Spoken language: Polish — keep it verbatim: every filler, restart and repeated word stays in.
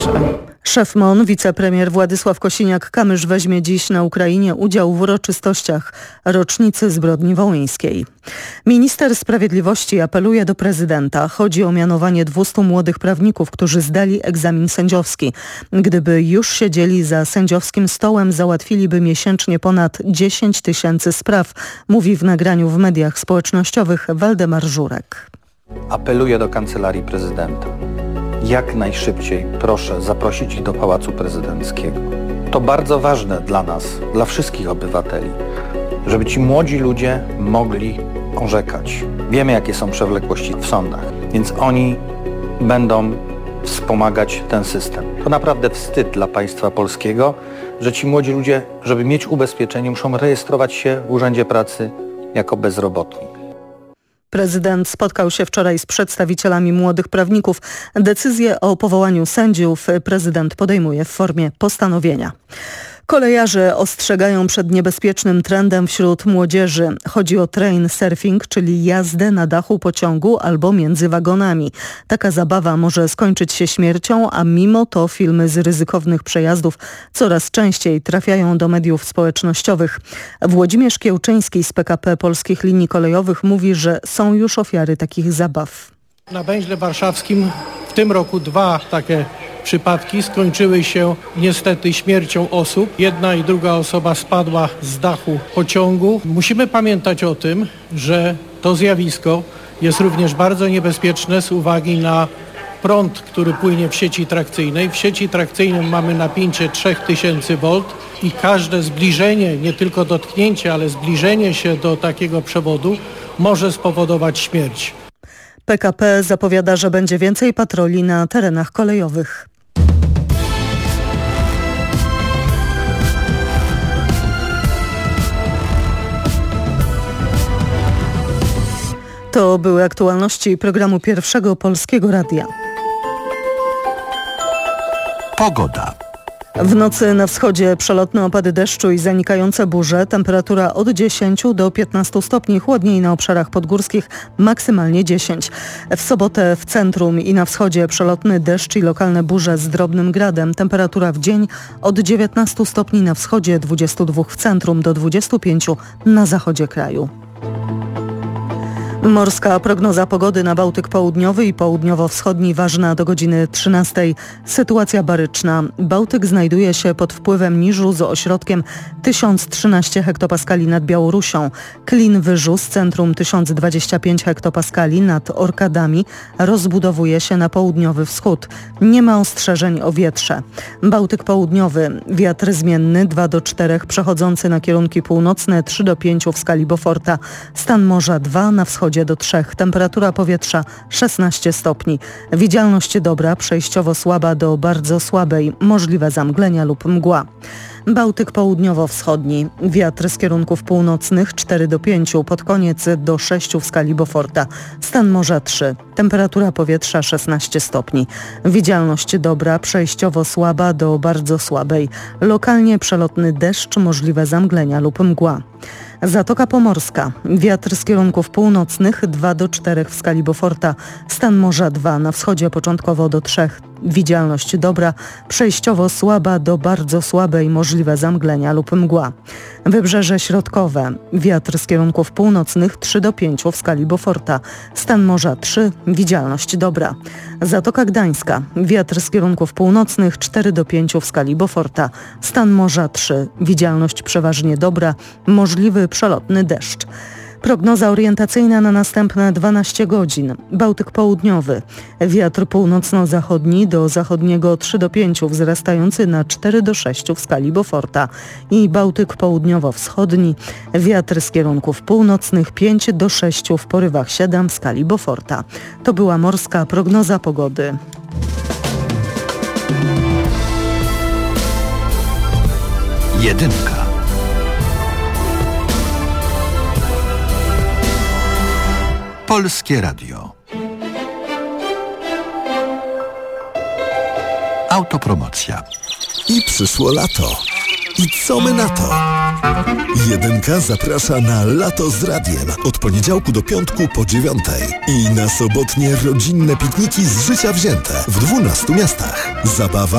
Szef M O N, wicepremier Władysław Kosiniak-Kamysz weźmie dziś na Ukrainie udział w uroczystościach rocznicy zbrodni wołyńskiej. Minister Sprawiedliwości apeluje do prezydenta. Chodzi o mianowanie dwustu młodych prawników, którzy zdali egzamin sędziowski. Gdyby już siedzieli za sędziowskim stołem, załatwiliby miesięcznie ponad dziesięć tysięcy spraw, mówi w nagraniu w mediach społecznościowych Waldemar Żurek. Apeluję do Kancelarii Prezydenta. Jak najszybciej proszę zaprosić ich do Pałacu Prezydenckiego. To bardzo ważne dla nas, dla wszystkich obywateli, żeby ci młodzi ludzie mogli orzekać. Wiemy, jakie są przewlekłości w sądach, więc oni będą wspomagać ten system. To naprawdę wstyd dla państwa polskiego, że ci młodzi ludzie, żeby mieć ubezpieczenie, muszą rejestrować się w Urzędzie Pracy jako bezrobotni. Prezydent spotkał się wczoraj z przedstawicielami młodych prawników. Decyzję o powołaniu sędziów prezydent podejmuje w formie postanowienia. Kolejarze ostrzegają przed niebezpiecznym trendem wśród młodzieży. Chodzi o train surfing, czyli jazdę na dachu pociągu albo między wagonami. Taka zabawa może skończyć się śmiercią, a mimo to filmy z ryzykownych przejazdów coraz częściej trafiają do mediów społecznościowych. Włodzimierz Kiełczyński z P K P Polskich Linii Kolejowych mówi, że są już ofiary takich zabaw. Na węźle warszawskim w tym roku dwa takie przypadki skończyły się niestety śmiercią osób. Jedna i druga osoba spadła z dachu pociągu. Musimy pamiętać o tym, że to zjawisko jest również bardzo niebezpieczne z uwagi na prąd, który płynie w sieci trakcyjnej. W sieci trakcyjnej mamy napięcie trzy tysiące wolt i każde zbliżenie, nie tylko dotknięcie, ale zbliżenie się do takiego przewodu może spowodować śmierć. P K P zapowiada, że będzie więcej patroli na terenach kolejowych. To były aktualności programu Pierwszego Polskiego Radia. Pogoda. W nocy na wschodzie przelotne opady deszczu i zanikające burze. Temperatura od dziesięciu do piętnastu stopni, chłodniej na obszarach podgórskich, maksymalnie dziesięć. W sobotę w centrum i na wschodzie przelotny deszcz i lokalne burze z drobnym gradem. Temperatura w dzień od dziewiętnastu stopni na wschodzie, dwudziestu dwóch w centrum do dwudziestu pięciu na zachodzie kraju. Morska prognoza pogody na Bałtyk Południowy i Południowo-Wschodni ważna do godziny trzynastej. Sytuacja baryczna. Bałtyk znajduje się pod wpływem niżu z ośrodkiem tysiąc trzynaście hektopaskali nad Białorusią. Klin-Wyżu z centrum tysiąc dwadzieścia pięć hektopaskali nad Orkadami rozbudowuje się na południowy wschód. Nie ma ostrzeżeń o wietrze. Bałtyk Południowy. Wiatr zmienny dwa do czterech, przechodzący na kierunki północne trzy do pięciu w skali Beauforta. Stan morza dwa, na wschodzie do trzech. Temperatura powietrza szesnaście stopni. Widzialność dobra, przejściowo słaba do bardzo słabej. Możliwe zamglenia lub mgła. Bałtyk Południowo-Wschodni. Wiatr z kierunków północnych cztery do pięciu, pod koniec do sześciu w skali Beauforta. Stan morza trzy. Temperatura powietrza szesnaście stopni. Widzialność dobra, przejściowo słaba do bardzo słabej. Lokalnie przelotny deszcz, możliwe zamglenia lub mgła. Zatoka Pomorska. Wiatr z kierunków północnych dwa do czterech w skali Beauforta. Stan morza dwa, na wschodzie początkowo do trzech. Widzialność dobra, przejściowo słaba do bardzo słabej, możliwe zamglenia lub mgła. Wybrzeże środkowe. Wiatr z kierunków północnych trzy do pięciu w skali Beauforta. Stan morza trzy, widzialność dobra. Zatoka Gdańska. Wiatr z kierunków północnych cztery do pięciu w skali Beauforta. Stan morza trzy, widzialność przeważnie dobra, możliwy przelotny deszcz. Prognoza orientacyjna na następne dwanaście godzin. Bałtyk Południowy. Wiatr północno-zachodni do zachodniego trzy do pięciu, wzrastający na cztery do sześciu w skali Beauforta. I Bałtyk Południowo-Wschodni. Wiatr z kierunków północnych pięć do sześciu, w porywach siedem w skali Beauforta. To była morska prognoza pogody. Jedynka. Polskie Radio. Autopromocja. I przyszło lato. I co my na to? Jedynka zaprasza na Lato z Radiem od poniedziałku do piątku po dziewiątej. I na sobotnie rodzinne pikniki z życia wzięte w dwunastu miastach. Zabawa,